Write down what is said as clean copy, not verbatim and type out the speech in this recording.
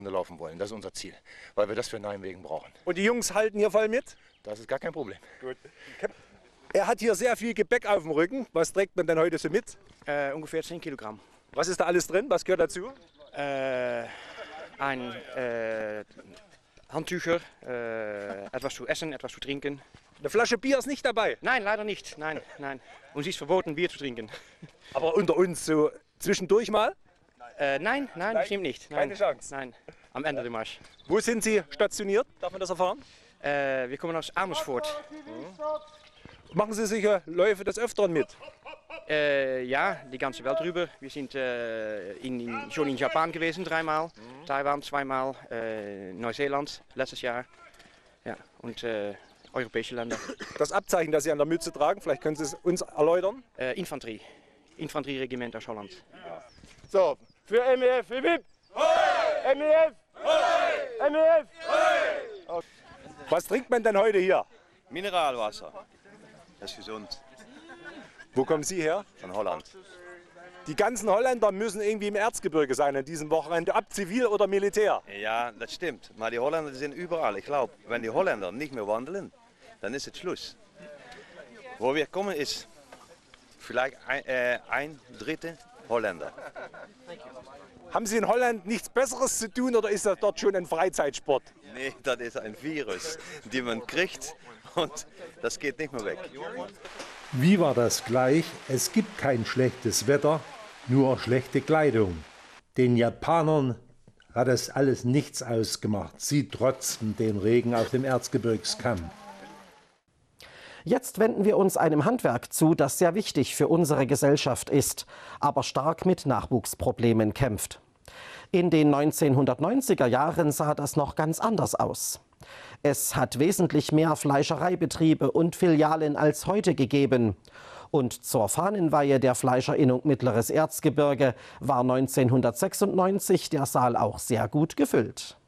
laufen wollen. Das ist unser Ziel, weil wir das für Nijmegen brauchen. Und die Jungs halten hier voll mit? Das ist gar kein Problem. Gut. Er hat hier sehr viel Gepäck auf dem Rücken. Was trägt man denn heute so mit? Ungefähr 10 Kilogramm. Was ist da alles drin? Was gehört dazu? Handtücher, etwas zu essen, etwas zu trinken. Eine Flasche Bier ist nicht dabei? Nein, leider nicht. Nein, nein. Uns ist verboten, Bier zu trinken. Aber unter uns so zwischendurch mal? Nein, bestimmt nicht. Nein, keine Chance? Nein, am Ende der Marsch. Wo sind Sie stationiert? Darf man das erfahren? Wir kommen aus Amersfoort. Machen Sie solche Läufe des Öfteren mit? Ja, die ganze Welt rüber. Wir sind schon in Japan gewesen, 3-mal, Taiwan 2-mal, Neuseeland letztes Jahr. Ja, und europäische Länder. Das Abzeichen, das Sie an der Mütze tragen, vielleicht können Sie es uns erläutern? Infanterie. Infanterieregiment aus Holland. So, für MEF, hip hip! MEF! MEF! Was trinkt man denn heute hier? Mineralwasser. Das ist gesund. Wo kommen Sie her? Von Holland. Die ganzen Holländer müssen irgendwie im Erzgebirge sein an diesem Wochenende, ob Zivil oder Militär. Ja, das stimmt. Maar die Holländer sind überall. Ich glaube, wenn die Holländer nicht mehr wandeln, dann ist es Schluss. Wo wir kommen ist vielleicht ein Drittel Holländer. Haben Sie in Holland nichts Besseres zu tun oder ist das dort schon ein Freizeitsport? Nee, das ist ein Virus, den man kriegt und das geht nicht mehr weg. Wie war das gleich? Es gibt kein schlechtes Wetter, nur schlechte Kleidung. Den Japanern hat das alles nichts ausgemacht. Sie trotzten den Regen auf dem Erzgebirgskamm. Jetzt wenden wir uns einem Handwerk zu, das sehr wichtig für unsere Gesellschaft ist, aber stark mit Nachwuchsproblemen kämpft. In den 1990er Jahren sah das noch ganz anders aus. Es hat wesentlich mehr Fleischereibetriebe und Filialen als heute gegeben. Und zur Fahnenweihe der Fleischerinnung Mittleres Erzgebirge war 1996 der Saal auch sehr gut gefüllt.